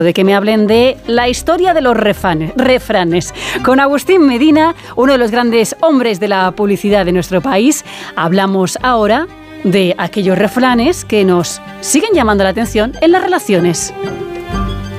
de que me hablen de la historia de los refranes. Con Agustín Medina, uno de los grandes hombres de la publicidad de nuestro país, hablamos ahora de aquellos refranes que nos siguen llamando la atención en las relaciones.